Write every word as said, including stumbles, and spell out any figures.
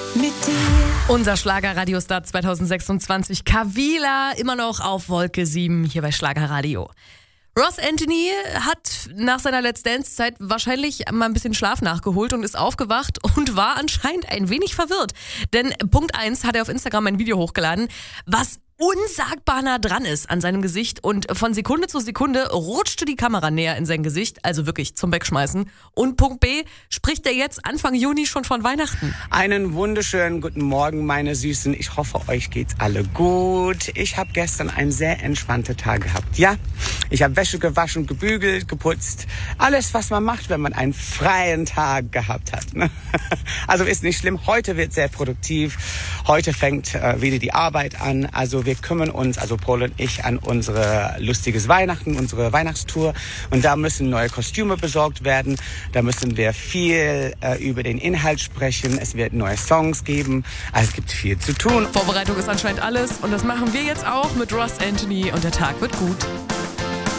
Mit dir. Unser Schlager-Radiostar zweitausendsechsundzwanzig, Kavila, immer noch auf Wolke sieben hier bei Schlagerradio. Ross Anthony hat nach seiner Let's Dance-Zeit wahrscheinlich mal ein bisschen Schlaf nachgeholt und ist aufgewacht und war anscheinend ein wenig verwirrt. Denn Punkt eins hat er auf Instagram ein Video hochgeladen, was unsagbar nah dran ist an seinem Gesicht, und von Sekunde zu Sekunde rutschte die Kamera näher in sein Gesicht, also wirklich zum Wegschmeißen. Und Punkt B, spricht er jetzt Anfang Juni schon von Weihnachten. Einen wunderschönen guten Morgen, meine Süßen. Ich hoffe, euch geht's alle gut. Ich habe gestern einen sehr entspannten Tag gehabt. Ja, ich habe Wäsche gewaschen, gebügelt, geputzt. Alles, was man macht, wenn man einen freien Tag gehabt hat. Ne? Also ist nicht schlimm. Heute wird sehr produktiv. Heute fängt äh, wieder die Arbeit an. Also wir kümmern uns, also Paul und ich, an unsere lustiges Weihnachten, unsere Weihnachtstour. Und da müssen neue Kostüme besorgt werden. Da müssen wir viel äh, über den Inhalt sprechen. Es wird neue Songs geben. Also es gibt viel zu tun. Vorbereitung ist anscheinend alles, und das machen wir jetzt auch mit Ross Anthony, und der Tag wird gut.